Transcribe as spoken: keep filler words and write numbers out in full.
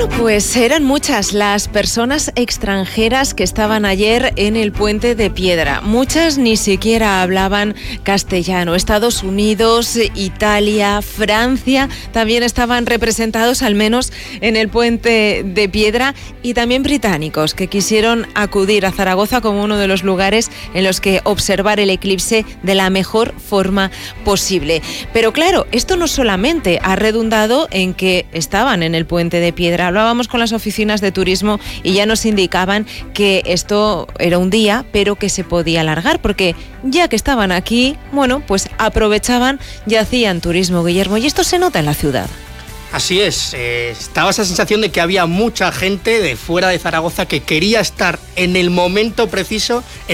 Bueno, pues eran muchas las personas extranjeras que estaban ayer en el Puente de Piedra. Muchas ni siquiera hablaban castellano. Estados Unidos, Italia, Francia también estaban representados, al menos en el Puente de Piedra, y también británicos que quisieron acudir a Zaragoza como uno de los lugares en los que observar el eclipse de la mejor forma posible. Pero claro, esto no solamente ha redundado en que estaban en el Puente de Piedra. Hablábamos con las oficinas de turismo y ya nos indicaban que esto era un día, pero que se podía alargar, porque ya que estaban aquí, bueno, pues aprovechaban y hacían turismo, Guillermo, y esto se nota en la ciudad. Así es, eh, estaba esa sensación de que había mucha gente de fuera de Zaragoza que quería estar en el momento preciso,